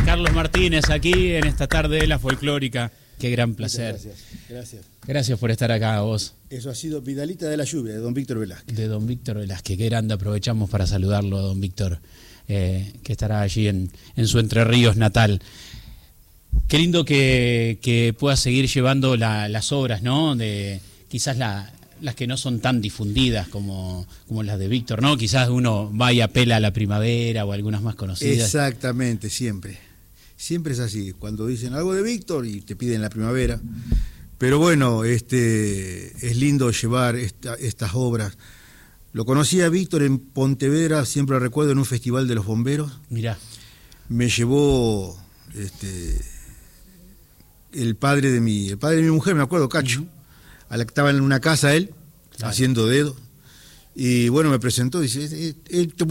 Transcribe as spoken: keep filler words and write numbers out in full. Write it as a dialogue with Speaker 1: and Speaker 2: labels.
Speaker 1: Carlos Martínez, aquí en esta tarde de la folclórica. Qué gran placer.
Speaker 2: Muchas gracias, gracias.
Speaker 1: Gracias por estar acá, vos.
Speaker 2: Eso ha sido Vidalita de la Lluvia, de don Víctor Velázquez.
Speaker 1: De don Víctor Velázquez, qué grande. Aprovechamos para saludarlo a don Víctor, eh, que estará allí en, en su Entre Ríos natal. Qué lindo que, que pueda seguir llevando la, las obras, ¿no? De quizás la, las que no son tan difundidas como, como las de Víctor, ¿no? Quizás uno va y apela a la primavera o algunas más conocidas.
Speaker 2: Exactamente, siempre. Siempre es así. Cuando dicen algo de Víctor y te piden la primavera. Pero bueno, este es lindo llevar esta, estas obras. Lo conocí a Víctor en Pontevedra, siempre lo recuerdo, en un festival de los bomberos.
Speaker 1: Mirá.
Speaker 2: Me llevó este, el padre de mi, el padre de mi mujer, me acuerdo, Cacho. Uh-huh. A la que estaba en una casa él, claro, haciendo dedo. Y bueno, me presentó, dice, él